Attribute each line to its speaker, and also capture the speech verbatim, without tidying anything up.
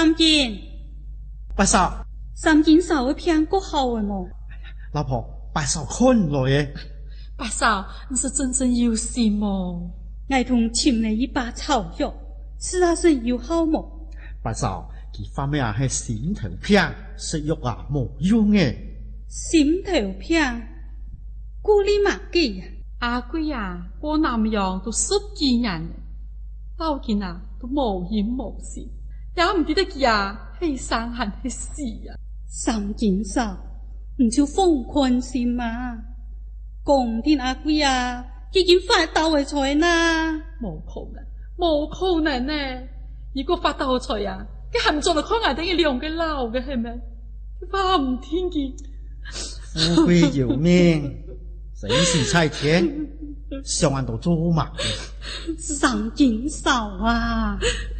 Speaker 1: 三件。
Speaker 2: 八嫂，
Speaker 1: 三件少一片够好的么？
Speaker 2: 老婆，八嫂看来诶。
Speaker 3: 八嫂，你是真正有心哦。
Speaker 1: 我同请你一把草药，吃下是有好么？
Speaker 2: 八嫂，佢发咩啊？系心头片，食药啊冇用诶。
Speaker 1: 心头片，古里马记啊！
Speaker 3: 阿贵啊，过南洋都十几年了，到今啊都无影无息，也唔记得佢啊系生还系死啊！
Speaker 1: 三件少，唔就放宽心嘛？讲天阿贵啊，已经发到嘅财啦！
Speaker 3: 冇可能，冇可能呢！如果發到財啊，佢含咗落開牙頂嘅兩嘅撈嘅係咪？佢話唔聽見。
Speaker 2: 富貴有命，誰是在天？上岸度做馬。
Speaker 1: 三件少啊！